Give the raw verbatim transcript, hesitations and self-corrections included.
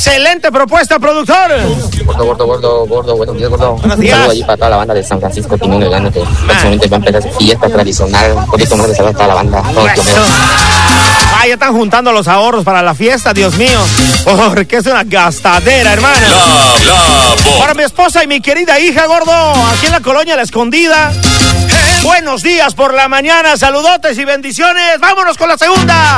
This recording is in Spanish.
Excelente propuesta, productor. Gordo, gordo, gordo, gordo, buenos días, gordo. Buenos Un días. saludo allí para toda la banda de San Francisco, Timón y Orlando, que próximamente va a empezar su fiesta tradicional. Un poquito más de salud a toda la banda. Todos los Eso. Ah, ya están juntando los ahorros para la fiesta, Dios mío. Porque es una gastadera, hermano. La, la, voz. Para mi esposa y mi querida hija, gordo, aquí en la colonia La Escondida. Buenos días por la mañana, saludotes y bendiciones. Vámonos con la segunda.